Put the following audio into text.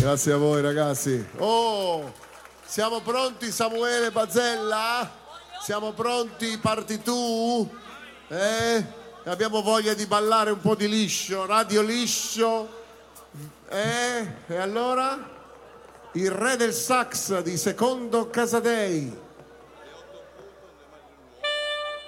Grazie a voi ragazzi. Oh, siamo pronti Samuele Bazzella? Siamo pronti? Parti tu? Abbiamo voglia di ballare un po' di liscio, radio liscio. E allora? Il re del sax di Secondo Casadei.